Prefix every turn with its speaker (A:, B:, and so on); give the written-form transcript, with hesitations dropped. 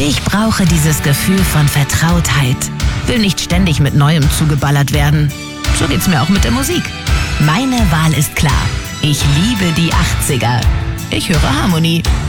A: Ich brauche dieses Gefühl von Vertrautheit. Will nicht ständig mit Neuem zugeballert werden. So geht's mir auch mit der Musik. Meine Wahl ist klar. Ich liebe die 80er. Ich höre Harmonie.